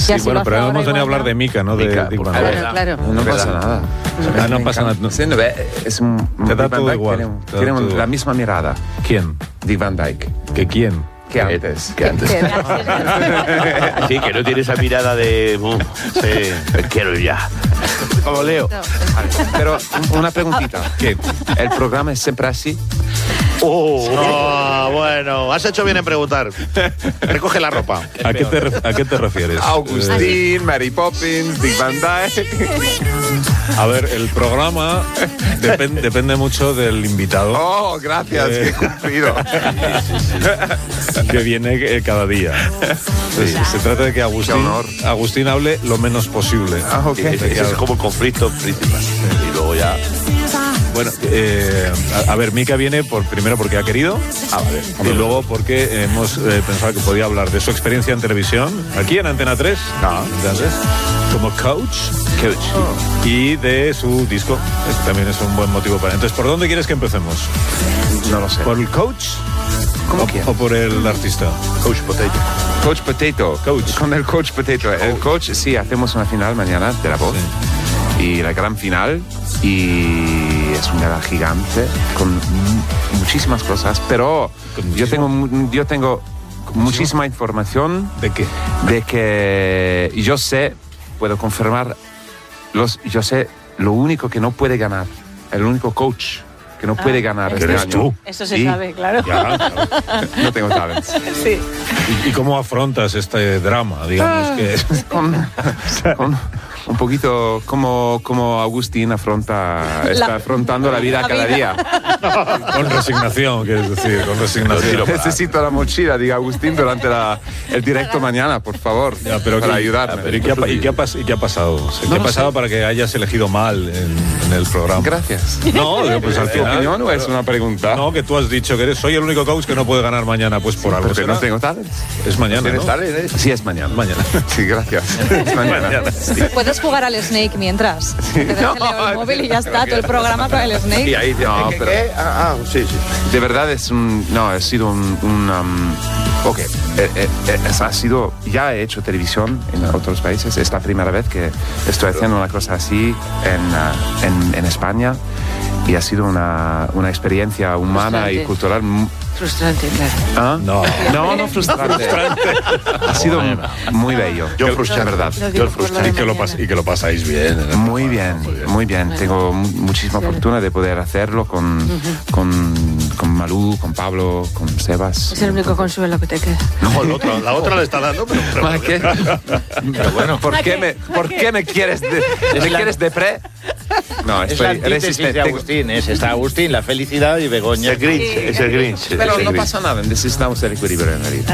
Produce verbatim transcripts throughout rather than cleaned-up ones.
Sí, bueno, pero hemos venido a hablar de Mika, ¿no? Mika, de Dick Van claro, Dyke. claro. No pasa nada. Ah, no pasa nada. Sí, no, es un, Te da Dick Van todo Dyke igual. Tiene, un- Te da tiene todo un- la igual. misma mirada. ¿Quién? Dick Van Dyke. ¿Que quién? Que antes. Que antes. Sí, que no tiene esa mirada de... "Uf, sí, me quiero ir ya". Como Leo. Pero una preguntita. ¿Qué? ¿El programa es siempre así? Oh, no, bueno, has hecho bien en preguntar. Recoge la ropa. ¿A qué, te, ref- ¿A qué te refieres? Agustín, Mary Poppins, Dick Van Dyke. A ver, el programa depen- depende mucho del invitado Oh, gracias, Eh. qué cumplido. que viene eh, cada día. Entonces, se trata de que Agustín, Qué honor. Agustín hable lo menos posible. Ah, ok. Ese es como el conflicto principal. Y luego ya... Bueno, eh, a, a ver, Mika viene por, primero porque ha querido Ah, vale. y luego porque hemos eh, pensado que podía hablar de su experiencia en televisión, aquí en Antena tres, No. Antena tres, como coach, coach y de su disco. Este también es un buen motivo para... Entonces, ¿por dónde quieres que empecemos? No lo sé. ¿Por el coach ¿Cómo o, quién? o por el artista? Coach Potato. Coach Potato. Coach. Con el Coach Potato. El coach, sí, hacemos una final mañana de La Voz. Y la gran final. Y es una gala gigante con mu- muchísimas cosas. Pero Con yo muchísimo- tengo, mu- yo tengo muchísima información ¿De qué? de que yo sé, puedo confirmar, los, yo sé lo único que no puede ganar. El único coach que no puede ganar este eres año. tú. Eso se Sí. sabe, claro. Ya, claro. No tengo talent. Sí. ¿Y, y cómo afrontas este drama? Digamos que con, con un poquito como, como Agustín afronta, está La- afrontando la vida la cada vida. día. con resignación, quieres decir, con resignación. Necesito la mochila, diga Agustín, durante la, el directo mañana, por favor, Ya, pero para ¿qué- ayudarme. pero ¿y, qué ha, pa- y qué ha pas- y qué ha pasado? O sea, ¿Qué No ha lo pasado sé. para que hayas elegido mal en, en el programa? Gracias. No, pues al ¿Tu final... opinión o es una pregunta? No, que tú has dicho que eres, soy el único coach que no puede ganar mañana, pues por algo Porque será. no tengo talent. Es mañana, ¿Tienes ¿no? talent, eh? Sí, es mañana. Mañana. Sí, gracias. Es mañana. Mañana. Puedes jugar al Snake mientras. Te das No, el, el móvil y ya está, todo el programa con el Snake. Y ahí te... No, ¿Qué, pero- qué? Ah, ah, sí, sí. De verdad es un... No, ha sido un... un um, ok, eh, eh, eh, es- ha sido... Ya he hecho televisión en otros países. Es la primera vez que estoy haciendo una cosa así en, uh, en, en España. Y ha sido una, una experiencia humana y Frustrante. cultural... mu- Frustrante, claro. ¿Ah? No. No, no frustrante. Ha sido muy bello. Yo de frustrante. verdad. Lo Yo digo el por lo frustrante. Y de que, lo mañana. pas- y que lo pasáis bien. en el Muy programa. bien, muy bien. Tengo mu- muchísima fortuna de poder hacerlo con, con, con Malú, con Pablo, con Sebas. Es el único consuelo que te queda. No, el otro, la otra le está dando, pero... pero- ¿Para qué? Pero bueno, ¿por qué me, ¿por qué me quieres de, me quieres de pre? No, Es la estoy antítesis resistente. de Agustín, es, está Agustín, la felicidad y Begoña. Es el Grinch, es el Grinch. Pero es el no Grinch. pasa nada, necesitamos el equilibrio en la vida.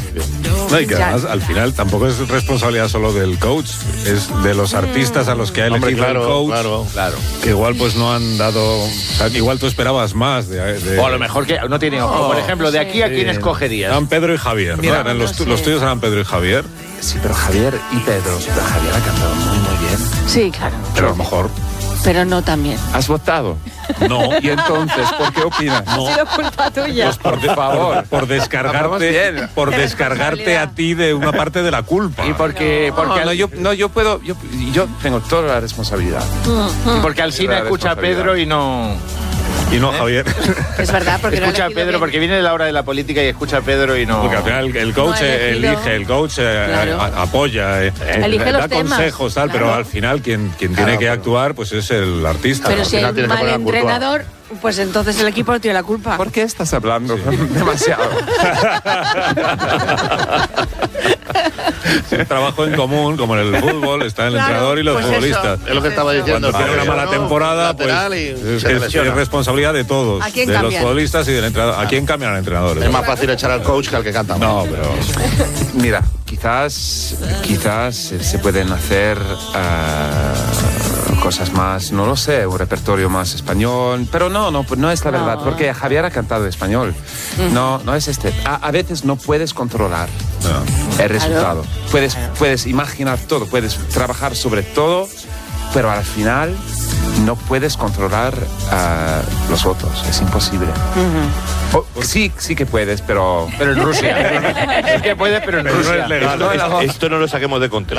No, y que Ya. además, al final tampoco es responsabilidad solo del coach, es de los artistas a los que ha elegido Hombre, claro, el coach, claro. Claro. que igual pues no han dado, o sea, igual tú esperabas más de, de- O a lo mejor que no tiene ojo. Por ejemplo, de aquí a Sí. quién escogerías. Eran Pedro y Javier, ¿no? Mira, Eran los, no tu- sé. los tuyos eran Pedro y Javier, Sí, pero Javier y Pedro. Pero Javier ha cantado muy, muy bien. Sí, claro. pero a lo mejor Pero no también. ¿Has votado? no. Y entonces, ¿por qué opinas? No. Ha sido culpa tuya. Pues por, Por favor. por, por descargarte, Hablamos bien. por descargarte a ti de una parte de la culpa. Y porque, porque, No, al- no, yo, no, yo puedo, yo, yo tengo toda la responsabilidad. y porque Alsina La escucha a Pedro y no... Y no Javier. Es verdad, porque no Escucha a ha elegido Pedro bien. porque viene la hora de la política y escucha a Pedro y no... Porque al final el coach No ha elegido. elige, el coach eh, Claro. a- apoya, eh, Elige da los temas. consejos, tal, pero Claro. al final quien, quien tiene Claro, que pero- actuar pues es el artista. Pero ¿no? si Al final hay tienes que mal poner la culpa. entrenador, pues entonces el equipo no tiene la culpa. ¿Por qué estás hablando demasiado? Es un trabajo en común, como en el fútbol, está el Claro, entrenador y los pues futbolistas. Es lo que estaba diciendo. Cuando tiene una mala ¿no? temporada, pues Lateral y es, se es- lesiona. es responsabilidad de todos, ¿A quién de los cambian? futbolistas y del entrenador. ¿A quién cambian al entrenador? Es más fácil echar al coach que al que canta. No, pero Mira, quizás, quizás se pueden hacer ah, cosas más, no lo sé, un repertorio más español, pero no, no, no es la verdad, No. porque Javier ha cantado español. No, no es este. A, a veces no puedes controlar no. el resultado. Puedes, puedes imaginar todo, puedes trabajar sobre todo, pero al final no puedes controlar a los otros. Es imposible. O- sí, sí que puedes, pero... Pero en Rusia. Es que puede, pero en Pero no Rusia. es legal. No, no. Esto no lo saquemos de contexto.